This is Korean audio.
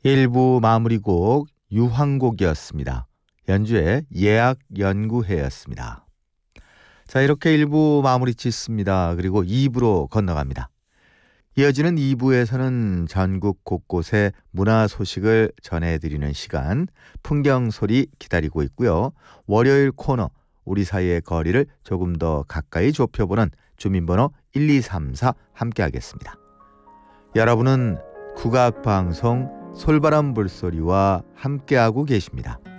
1부 마무리곡 유황곡이었습니다. 연주의 예악 연구회였습니다. 자, 이렇게 1부 마무리 짓습니다. 그리고 2부로 건너갑니다. 이어지는 2부에서는 전국 곳곳의 문화 소식을 전해드리는 시간 풍경소리 기다리고 있고요. 월요일 코너 우리 사이의 거리를 조금 더 가까이 좁혀보는 주민번호 1234 함께하겠습니다. 여러분은 국악방송 솔바람 불소리와 함께하고 계십니다.